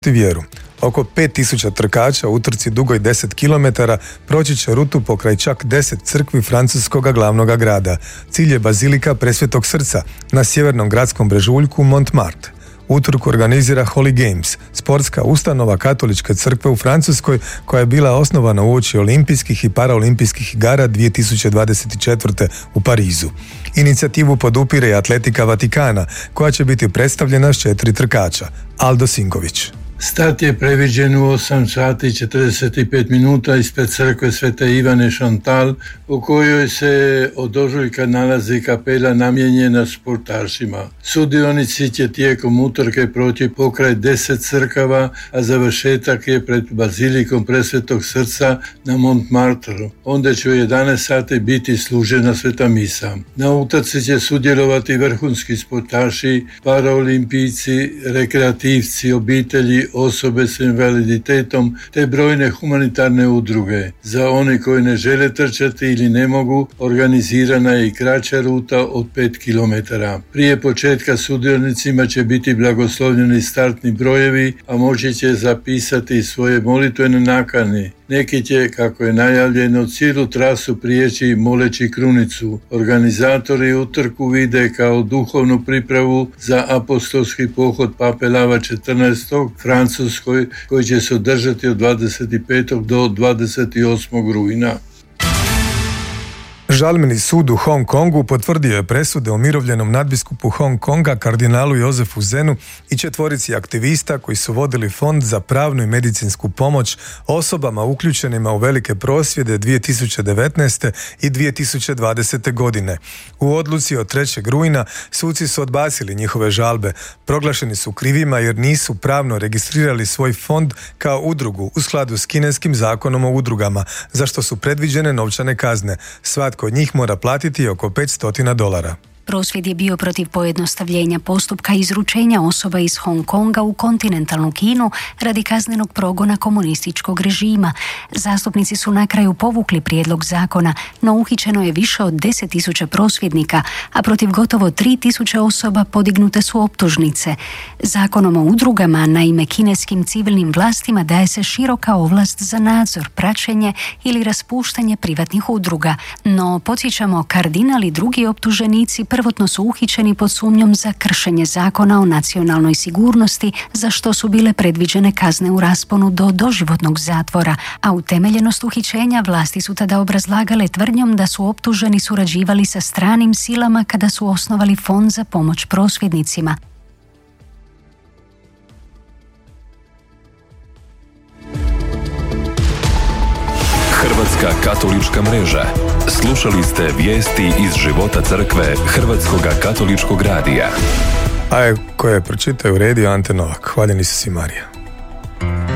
vjeru. Oko 5000 trkača u utrci dugoj 10 km proći će rutu pokraj čak 10 crkvi francuskog glavnog grada. Cilj je Bazilika Presvetog Srca na sjevernom gradskom brežuljku Montmartre. Utrku organizira Holy Games, sportska ustanova katoličke crkve u Francuskoj koja je bila osnovana uoči olimpijskih i paraolimpijskih igara 2024. u Parizu. Inicijativu podupire i Atletika Vatikana, koja će biti predstavljena s 4 trkača. Aldo Sinković. Start je previđen u 8 sati 45 minuta ispred crkve Svete Ivane Chantal, u kojoj se od ožujka nalazi kapela namijenjena sportašima. Sudionici će tijekom utrke proći pokraj 10 crkava, a završetak je pred Bazilikom Presvetog Srca na Montmartre. Onda će u 11 sati biti služena sveta misa. Na utrci će sudjelovati vrhunski sportaši, paraolimpijci, rekreativci, obitelji, osobe s invaliditetom te brojne humanitarne udruge. Za one koji ne žele trčati ili ne mogu, organizirana je i kraća ruta od 5 km. Prije početka sudionicima će biti blagoslovljeni startni brojevi, a moći će zapisati svoje molitvene nakane. Neki će, kako je najavljeno, cijelu trasu prijeći moleći krunicu. Organizatori utrku vide kao duhovnu pripravu za apostolski pohod Pape Lava XIV. Francuskoj, koji će se održati od 25. do 28. rujna. Žalbeni sud u Hong Kongu potvrdio je presude umirovljenom nadbiskupu Hong Konga kardinalu Josefu Zenu i 4 aktivista koji su vodili fond za pravnu i medicinsku pomoć osobama uključenima u velike prosvjede 2019. i 2020. godine. U odluci od 3. rujna suci su odbacili njihove žalbe. Proglašeni su krivima jer nisu pravno registrirali svoj fond kao udrugu u skladu s kineskim zakonom o udrugama, za što su predviđene novčane kazne. Svatko od njih mora platiti oko $500. Prosvjed je bio protiv pojednostavljenja postupka izručenja osoba iz Hong Konga u kontinentalnu Kinu radi kaznenog progona komunističkog režima. Zastupnici su na kraju povukli prijedlog zakona, no uhićeno je više od 10.000 prosvjednika, a protiv gotovo 3.000 osoba podignute su optužnice. Zakonom o udrugama, naime, kineskim civilnim vlastima daje se široka ovlast za nadzor, praćenje ili raspuštanje privatnih udruga. No, podsjećamo, kardinal i drugi optuženici prvotno su uhićeni pod sumnjom za kršenje zakona o nacionalnoj sigurnosti, za što su bile predviđene kazne u rasponu do doživotnog zatvora, a utemeljenost uhićenja vlasti su tada obrazlagale tvrdnjom da su optuženi surađivali sa stranim silama kada su osnovali fond za pomoć prosvjednicima. Hrvatska katolička mreža. Slušali ste vijesti iz života crkve Hrvatskog katoličkog radija. A koje pročitaju Radio Ante Novak. Hvaljeni su si, Marija.